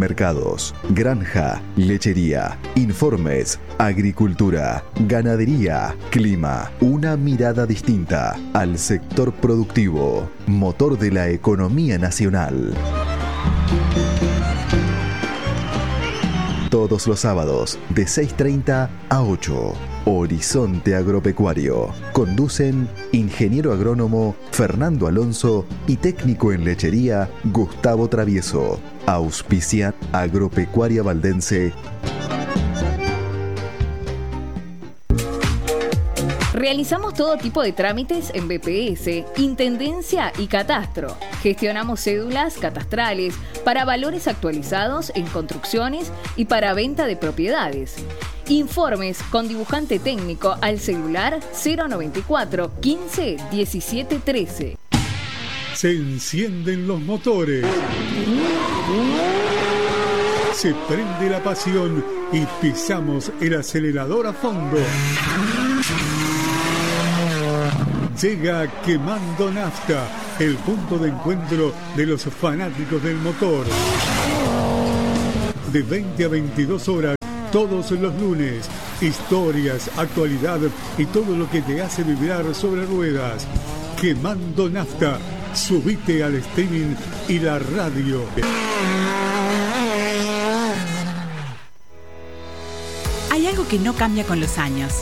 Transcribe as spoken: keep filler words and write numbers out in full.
mercados, granja, lechería, informes, agricultura, ganadería, clima. Una mirada distinta al sector productivo, motor de la economía nacional. Todos los sábados de seis treinta a ocho. Horizonte Agropecuario. Conducen ingeniero agrónomo Fernando Alonso y técnico en lechería Gustavo Travieso. Auspicia Agropecuaria Valdense. Realizamos todo tipo de trámites en B P S, Intendencia y Catastro. Gestionamos cédulas catastrales para valores actualizados en construcciones y para venta de propiedades. Informes con dibujante técnico al celular cero noventa y cuatro, quince, diecisiete, trece. Se encienden los motores. Se prende la pasión y pisamos el acelerador a fondo. Llega Quemando Nafta, el punto de encuentro de los fanáticos del motor. De veinte a veintidós horas, todos los lunes. Historias, actualidad y todo lo que te hace vibrar sobre ruedas. Quemando Nafta. Subite al streaming y la radio. Hay algo que no cambia con los años.